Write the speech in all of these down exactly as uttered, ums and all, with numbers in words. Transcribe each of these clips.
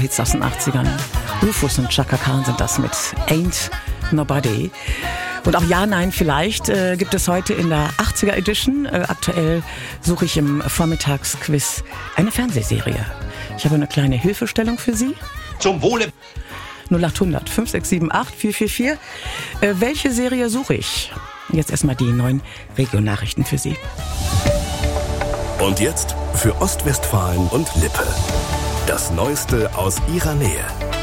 Hits aus den achtzigern. Rufus und Chaka Khan sind das mit Ain't Nobody. Und auch Ja, Nein, Vielleicht äh, gibt es heute in der achtziger Edition. Äh, aktuell suche ich im Vormittagsquiz eine Fernsehserie. Ich habe eine kleine Hilfestellung für Sie. Zum Wohle. null acht hundert fünf sechs sieben acht vier vier vier. Äh, welche Serie suche ich? Jetzt erstmal die neuen Region-Nachrichten für Sie. Und jetzt für Ostwestfalen und Lippe. Das Neueste aus ihrer Nähe.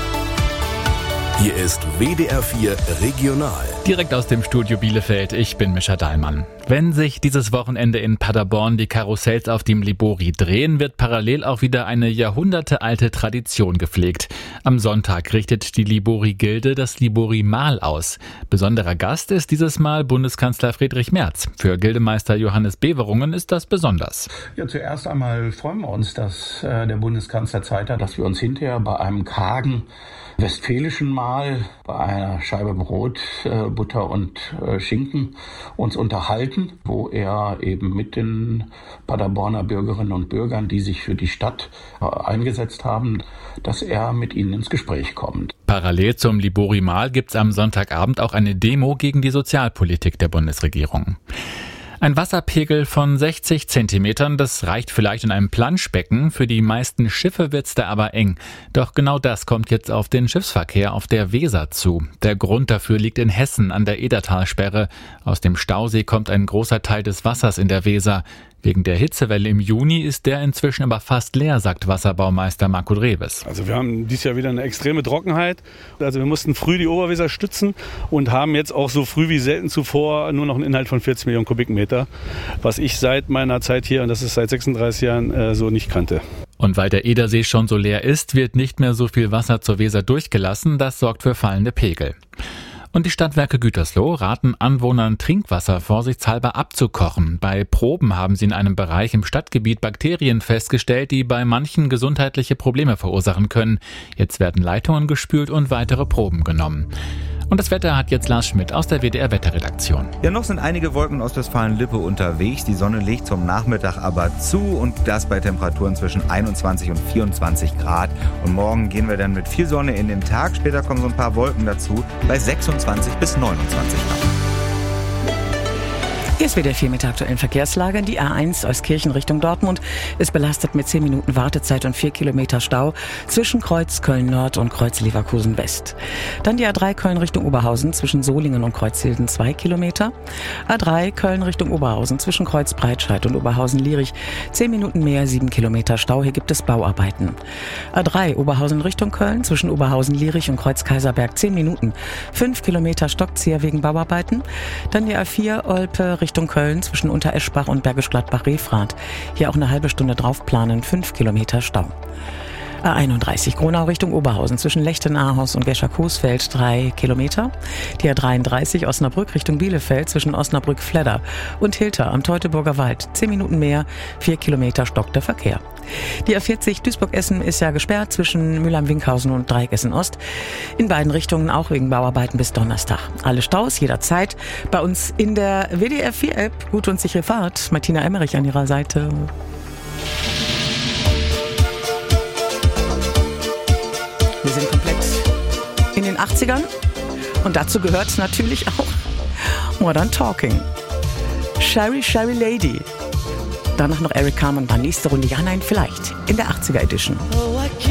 Hier ist W D R vier Regional. Direkt aus dem Studio Bielefeld, ich bin Mischa Dahlmann. Wenn sich dieses Wochenende in Paderborn die Karussells auf dem Libori drehen, wird parallel auch wieder eine jahrhundertealte Tradition gepflegt. Am Sonntag richtet die Libori-Gilde das Libori-Mahl aus. Besonderer Gast ist dieses Mal Bundeskanzler Friedrich Merz. Für Gildemeister Johannes Beverungen ist das besonders. Ja, zuerst einmal freuen wir uns, dass äh, der Bundeskanzler Zeit hat, dass wir uns hinterher bei einem kargen westfälischen Mahl, bei einer Scheibe Brot, äh, Butter und äh, Schinken uns unterhalten, wo er eben mit den Paderborner Bürgerinnen und Bürgern, die sich für die Stadt äh, eingesetzt haben, dass er mit ihnen ins Gespräch kommt. Parallel zum Libori-Mahl gibt's am Sonntagabend auch eine Demo gegen die Sozialpolitik der Bundesregierung. Ein Wasserpegel von sechzig Zentimetern, das reicht vielleicht in einem Planschbecken. Für die meisten Schiffe wird's da aber eng. Doch genau das kommt jetzt auf den Schiffsverkehr auf der Weser zu. Der Grund dafür liegt in Hessen an der Edertalsperre. Aus dem Stausee kommt ein großer Teil des Wassers in der Weser. Wegen der Hitzewelle im Juni ist der inzwischen aber fast leer, sagt Wasserbaumeister Marco Dreves. Also wir haben dieses Jahr wieder eine extreme Trockenheit. Also wir mussten früh die Oberweser stützen und haben jetzt auch so früh wie selten zuvor nur noch einen Inhalt von vierzig Millionen Kubikmeter, was ich seit meiner Zeit hier, und das ist seit sechsunddreißig Jahren, äh, so nicht kannte. Und weil der Edersee schon so leer ist, wird nicht mehr so viel Wasser zur Weser durchgelassen. Das sorgt für fallende Pegel. Und die Stadtwerke Gütersloh raten Anwohnern, Trinkwasser vorsichtshalber abzukochen. Bei Proben haben sie in einem Bereich im Stadtgebiet Bakterien festgestellt, die bei manchen gesundheitliche Probleme verursachen können. Jetzt werden Leitungen gespült und weitere Proben genommen. Und das Wetter hat jetzt Lars Schmidt aus der W D R-Wetterredaktion. Ja, noch sind einige Wolken aus Westfalen-Lippe unterwegs. Die Sonne legt zum Nachmittag aber zu und das bei Temperaturen zwischen einundzwanzig und vierundzwanzig Grad. Und morgen gehen wir dann mit viel Sonne in den Tag. Später kommen so ein paar Wolken dazu bei sechsundzwanzig bis neunundzwanzig Grad. Hier ist W D R vier mit der aktuellen Verkehrslage. Die A eins Euskirchen Richtung Dortmund ist belastet mit zehn Minuten Wartezeit und vier Kilometer Stau zwischen Kreuz Köln-Nord und Kreuz Leverkusen-West. Dann die A drei Köln Richtung Oberhausen zwischen Solingen und Kreuzhilden zwei Kilometer. A drei Köln Richtung Oberhausen zwischen Kreuz Breitscheid und Oberhausen-Lierich zehn Minuten mehr, sieben Kilometer Stau. Hier gibt es Bauarbeiten. A drei Oberhausen Richtung Köln zwischen Oberhausen-Lierich und Kreuz Kaiserberg zehn Minuten, fünf Kilometer Stockzieher wegen Bauarbeiten. Dann die A vier Olpe Richtung Köln zwischen Untereschbach und Bergisch Gladbach-Refrath. Hier auch eine halbe Stunde draufplanen, fünf Kilometer Stau. A einunddreißig Gronau Richtung Oberhausen zwischen Lechten-Ahaus und Gescher-Coesfeld drei Kilometer. Die A dreiunddreißig Osnabrück Richtung Bielefeld zwischen Osnabrück-Fledder und Hilter am Teutoburger Wald. zehn Minuten mehr, vier Kilometer stockter Verkehr. Die A vierzig Duisburg-Essen ist ja gesperrt zwischen Mülheim-Winkhausen und Dreieck-Essen-Ost. In beiden Richtungen auch wegen Bauarbeiten bis Donnerstag. Alle Staus jederzeit bei uns in der W D R vier App. Gute und sichere Fahrt. Martina Emmerich an ihrer Seite. Wir sind komplett in den achtzigern und dazu gehört natürlich auch Modern Talking. Sherry, Sherry Lady. Danach noch Eric Carmen, dann nächste Runde Ja, Nein, Vielleicht in der achtziger Edition.